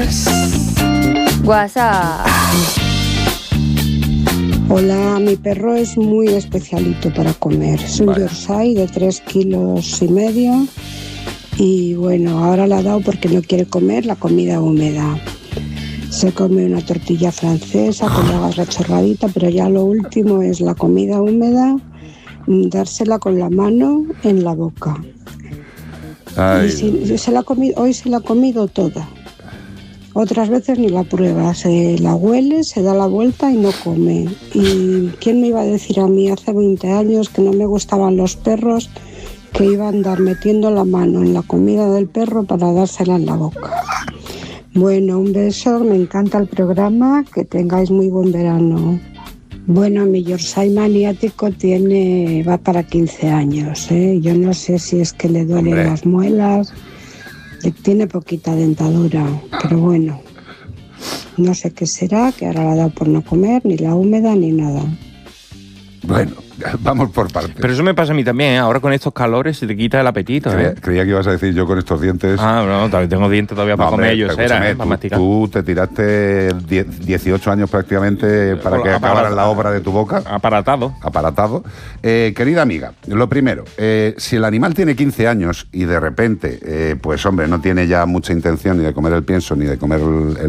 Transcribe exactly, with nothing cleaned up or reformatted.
Yes. WhatsApp. Hola, mi perro es muy especialito para comer. Es un Vale. Yorkshire de tres kilos y medio. Y bueno, ahora le ha dado porque no quiere comer la comida húmeda. Se come una tortilla francesa con la garra chorradita, pero ya lo último es la comida húmeda, dársela con la mano en la boca. Ay, Y si, se la ha comido, hoy se la ha comido toda. Otras veces ni la prueba, se la huele, se da la vuelta y no come. ¿Y quién me iba a decir a mí hace veinte años que no me gustaban los perros, que iba a andar metiendo la mano en la comida del perro para dársela en la boca? Bueno, un beso, me encanta el programa, que tengáis muy buen verano. Bueno, mi Yorkshire maniático tiene, va para quince años, ¿eh? Yo no sé si es que le duelen Hombre. las muelas, le- tiene poquita dentadura, pero bueno, no sé qué será, que ahora la ha dado por no comer, ni la húmeda ni nada. bueno, vamos por partes. Pero eso me pasa a mí también, ¿eh? Ahora con estos calores se te quita el apetito, Creía, ¿eh? creía que ibas a decir yo con estos dientes. Ah, no, todavía tengo dientes todavía para No, hombre, comer yo, pero era, escúchame, ¿eh? Para tú, masticar. tú te tiraste diez, dieciocho años prácticamente para Con que la- acabaran aparat- la obra de tu boca. Aparatado. Aparatado. Eh, querida amiga, lo primero, eh, si el animal tiene quince años y de repente, eh, pues hombre, no tiene ya mucha intención ni de comer el pienso ni de comer el, el